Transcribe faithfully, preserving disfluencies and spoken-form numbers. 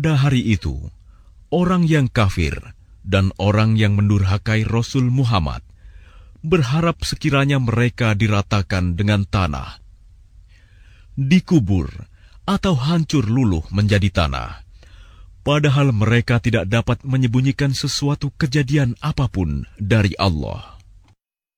Pada hari itu, orang yang kafir dan orang yang mendurhakai Rasul Muhammad berharap sekiranya mereka diratakan dengan tanah, dikubur atau hancur luluh menjadi tanah, padahal mereka tidak dapat menyembunyikan sesuatu kejadian apapun dari Allah.